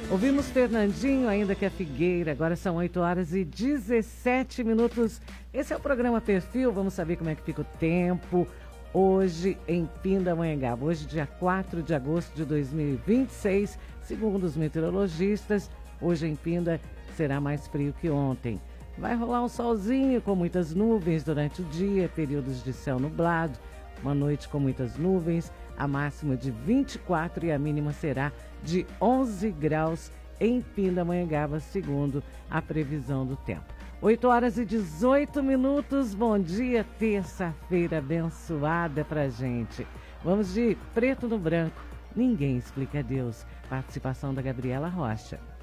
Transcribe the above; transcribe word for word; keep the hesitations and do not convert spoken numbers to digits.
Ouvimos Fernandinho, ainda que a Figueira. Agora são oito horas e dezessete minutos. Esse é o programa Perfil. Vamos saber como é que fica o tempo hoje em Pindamonhangaba. Hoje, dia quatro de agosto de dois mil e vinte e seis, segundo os meteorologistas, hoje em Pinda será mais frio que ontem. Vai rolar um solzinho com muitas nuvens durante o dia, períodos de céu nublado, uma noite com muitas nuvens, a máxima de vinte e quatro e a mínima será de onze graus em Pindamonhangaba, segundo a previsão do tempo. oito horas e dezoito minutos, bom dia, terça-feira abençoada pra gente. Vamos de Preto no Branco, Ninguém Explica Deus. Participação da Gabriela Rocha.